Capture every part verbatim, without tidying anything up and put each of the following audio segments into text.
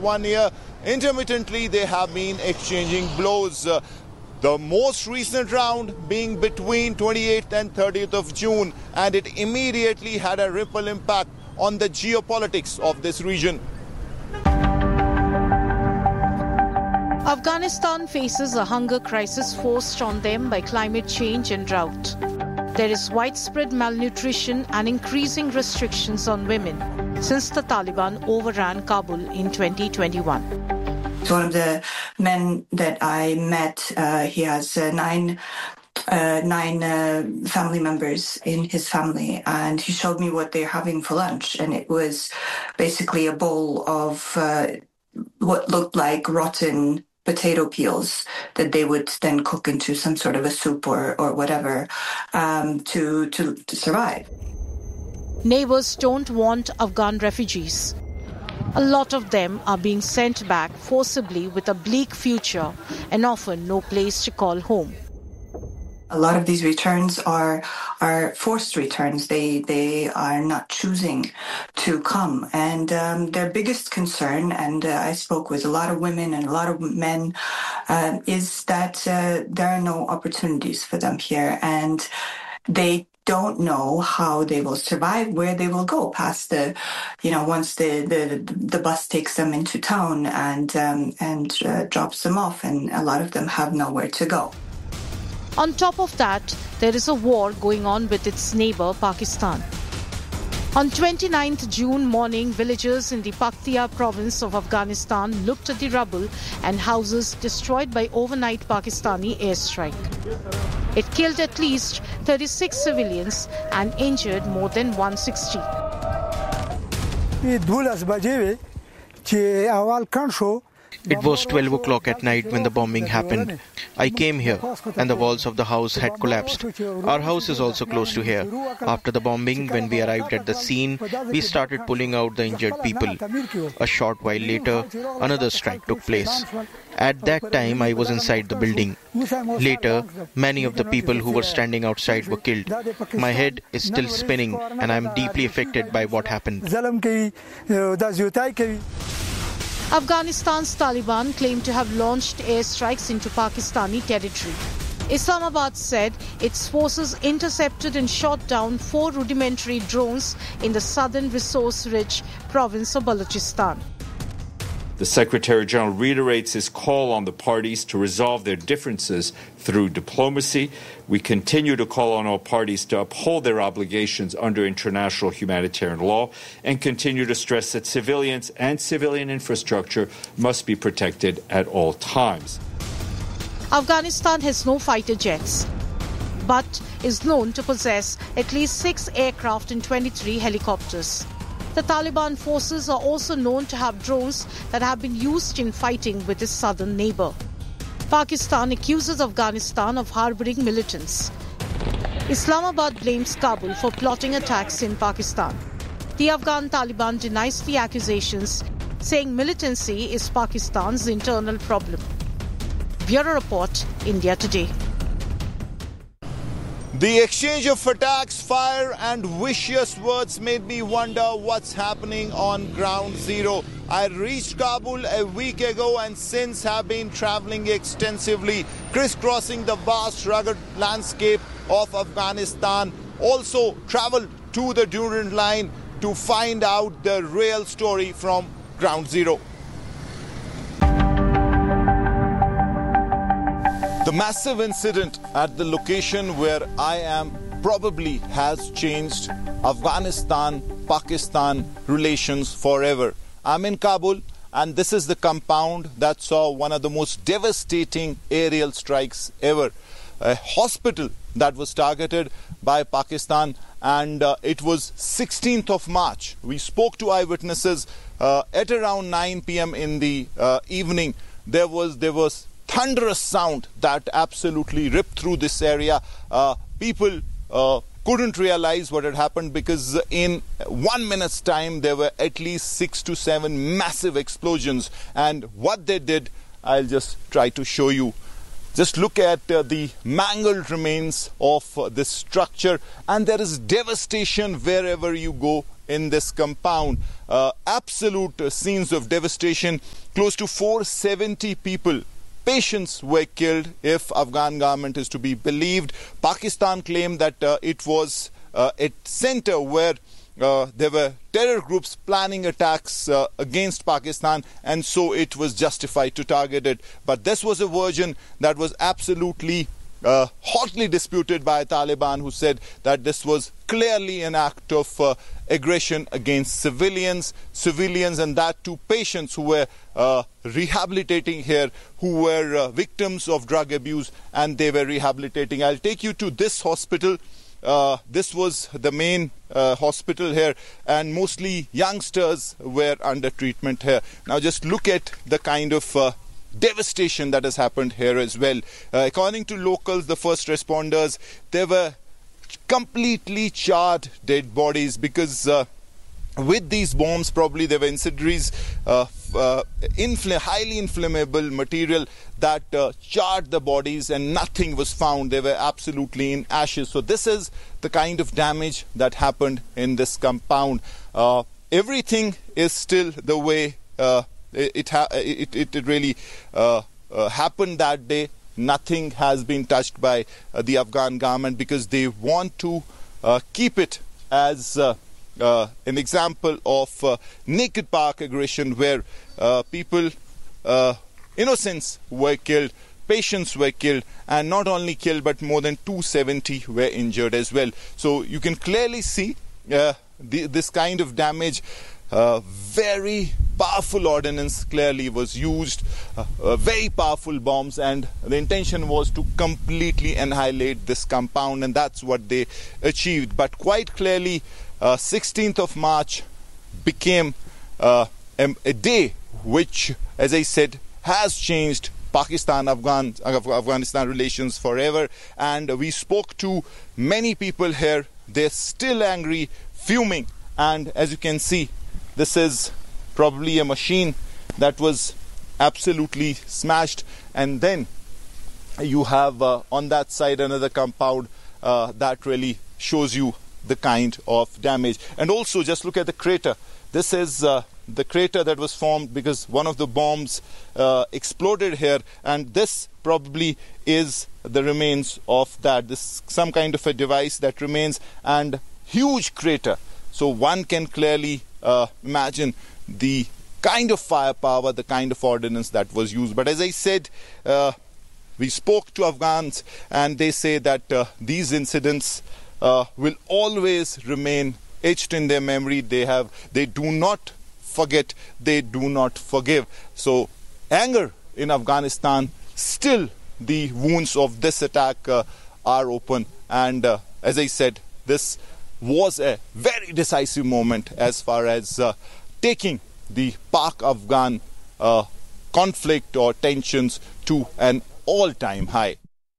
one year. Intermittently, they have been exchanging blows. Uh, the most recent round being between twenty-eighth and thirtieth of June, and it immediately had a ripple impact on the geopolitics of this region. Afghanistan faces a hunger crisis forced on them by climate change and drought. There is widespread malnutrition and increasing restrictions on women since the Taliban overran Kabul in twenty twenty-one. One of the men that I met, uh, he has uh, nine uh, nine uh, family members in his family, and he showed me what they're having for lunch, and it was basically a bowl of uh, what looked like rotten potato peels that they would then cook into some sort of a soup or, or whatever um, to, to, to survive. Neighbors don't want Afghan refugees. A lot of them are being sent back forcibly with a bleak future and often no place to call home. A lot of these returns are are forced returns. They they are not choosing to come. And um, their biggest concern, and uh, I spoke with a lot of women and a lot of men, uh, is that uh, there are no opportunities for them here. And they don't know how they will survive, where they will go past the, you know, once the, the, the bus takes them into town and, um, and uh, drops them off. And a lot of them have nowhere to go. On top of that, there is a war going on with its neighbor, Pakistan. On twenty-ninth of June morning, villagers in the Paktia province of Afghanistan looked at the rubble and houses destroyed by overnight Pakistani airstrike. It killed at least thirty-six civilians and injured more than one hundred sixty. It was twelve o'clock at night when the bombing happened. I came here and the walls of the house had collapsed. Our house is also close to here. After the bombing, when we arrived at the scene, we started pulling out the injured people. A short while later, another strike took place. At that time, I was inside the building. Later, many of the people who were standing outside were killed. My head is still spinning and I am deeply affected by what happened. Afghanistan's Taliban claimed to have launched airstrikes into Pakistani territory. Islamabad said its forces intercepted and shot down four rudimentary drones in the southern resource-rich province of Balochistan. The Secretary-General reiterates his call on the parties to resolve their differences through diplomacy. We continue to call on all parties to uphold their obligations under international humanitarian law and continue to stress that civilians and civilian infrastructure must be protected at all times. Afghanistan has no fighter jets, but is known to possess at least six aircraft and twenty-three helicopters. The Taliban forces are also known to have drones that have been used in fighting with its southern neighbor. Pakistan accuses Afghanistan of harboring militants. Islamabad blames Kabul for plotting attacks in Pakistan. The Afghan Taliban denies the accusations, saying militancy is Pakistan's internal problem. Bureau Report, India Today. The exchange of attacks, fire and vicious words made me wonder what's happening on ground zero. I reached Kabul a week ago and since have been traveling extensively, crisscrossing the vast rugged landscape of Afghanistan. Also traveled to the Durand Line to find out the real story from ground zero. The massive incident at the location where I am probably has changed Afghanistan-Pakistan relations forever. I'm in Kabul and this is the compound that saw one of the most devastating aerial strikes ever. A hospital that was targeted by Pakistan, and uh, it was sixteenth of March. We spoke to eyewitnesses uh, at around nine p m in the uh, evening. There was there was thunderous sound that absolutely ripped through this area. Uh, people uh, couldn't realize what had happened because in one minute's time there were at least six to seven massive explosions. And what they did, I'll just try to show you. Just look at uh, the mangled remains of uh, this structure, and there is devastation wherever you go in this compound. Uh, absolute uh, scenes of devastation. Close to four hundred seventy people, patients, were killed, if Afghan government is to be believed. Pakistan claimed that uh, it was uh, a center where uh, there were terror groups planning attacks uh, against Pakistan, and so it was justified to target it. But this was a version that was absolutely uh, hotly disputed by Taliban, who said that this was clearly an act of uh, aggression against civilians, civilians, and that to patients who were uh, rehabilitating here, who were uh, victims of drug abuse, and they were rehabilitating. I'll take you to this hospital. Uh, this was the main uh, hospital here, and mostly youngsters were under treatment here. Now just look at the kind of uh, devastation that has happened here as well. Uh, according to locals, the first responders, there were completely charred dead bodies, because uh, with these bombs probably there were incendiaries, uh, uh, infl- highly inflammable material that uh, charred the bodies, and nothing was found. They were absolutely in ashes. So this is the kind of damage that happened in this compound. Uh, everything is still the way uh, it, ha- it, it, it really uh, uh, happened that day. Nothing has been touched by uh, the Afghan government, because they want to uh, keep it as uh, uh, an example of uh, naked Pak aggression, where uh, people, uh, innocents were killed, patients were killed, and not only killed but more than two hundred seventy were injured as well. So you can clearly see uh, the, this kind of damage. Uh, very powerful ordnance clearly was used, uh, uh, very powerful bombs, and the intention was to completely annihilate this compound, and that's what they achieved. But quite clearly, uh, sixteenth of March became uh, a, a day which, as I said, has changed Pakistan Afghan Afghanistan relations forever. And we spoke to many people here. They're still angry, fuming, and as you can see, this is probably a machine that was absolutely smashed. And then you have uh, on that side another compound uh, that really shows you the kind of damage. And also just look at the crater. This is uh, the crater that was formed because one of the bombs uh, exploded here, and this probably is the remains of that. This some kind of a device that remains, and huge crater. So one can clearly uh, imagine the kind of firepower, the kind of ordnance that was used. But as I said, uh, we spoke to Afghans, and they say that uh, these incidents uh, will always remain etched in their memory. They have, they do not forget, they do not forgive. So anger in Afghanistan, still the wounds of this attack uh, are open. And uh, as I said, this was a very decisive moment as far as uh, taking the Pak-Afghan uh, conflict or tensions to an all-time high.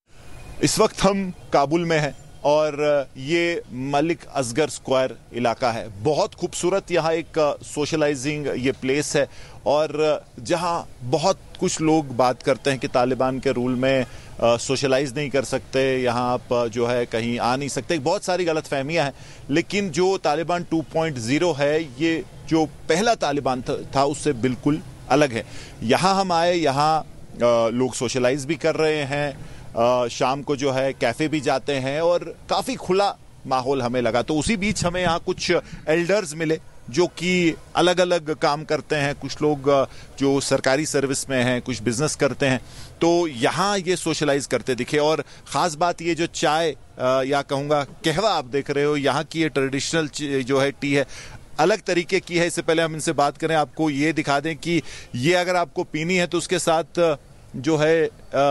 इस वक्त हम काबुल में हैं और ये Malik Asghar square इलाका है. बहुत खूबसूरत यहाँ एक सोशलाइजिंग ये प्लेस है, और जहाँ बहुत कुछ लोग बात करते हैं कि तालिबान के रूल में सोशलाइज नहीं कर सकते, यहाँ आप जो है कहीं आ नहीं सकते. बहुत सारी गलतफहमियां हैं, लेकिन जो तालिबान टू पॉइंट ज़ीरो है, ये जो पहला तालिबान था उससे बिल्कुल अलग है. यहाँ हम आए, यहाँ लोग सोशलाइज भी कर रहे हैं, आ, शाम को जो है कैफे भी जाते हैं, और काफी खुला माहौल हमें लगा. तो उसी बीच हमें यहाँ कुछ एल्डर्स मिले जो कि अलग अलग काम करते हैं. कुछ लोग जो सरकारी सर्विस में हैं, कुछ बिजनेस करते हैं. तो यहाँ ये सोशलाइज करते दिखे. और ख़ास बात ये जो चाय या कहूँगा कहवा आप देख रहे हो, यहाँ की ये ट्रेडिशनल जो है टी है, अलग तरीके की है. इससे पहले हम इनसे बात करें, आपको ये दिखा दें कि ये अगर आपको पीनी है तो उसके साथ जो है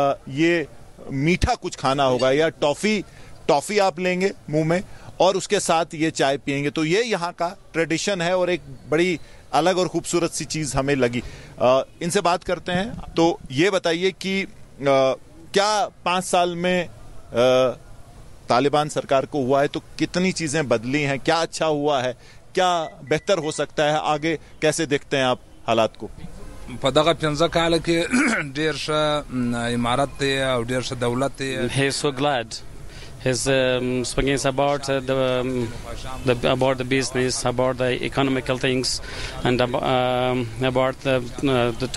ये मीठा कुछ खाना होगा, या टॉफ़ी टॉफ़ी आप लेंगे मुंह में और उसके साथ ये चाय पिएंगे. तो ये यहाँ का ट्रेडिशन है और एक बड़ी अलग और खूबसूरत सी चीज़ हमें लगी. आ, इनसे बात करते हैं. तो ये बताइए कि आ, क्या पाँच साल में आ, तालिबान सरकार को हुआ है तो कितनी चीज़ें बदली हैं, क्या अच्छा हुआ है, क्या बेहतर हो सकता है, आगे कैसे देखते हैं आप हालात को? په دغه پنځه کاله کې ډېر ښه امارت دی او ډېر ښه دولت دی. He is so glad He's um, speaking about uh, the, um, the about the business, about the economical things, and um, about the uh, the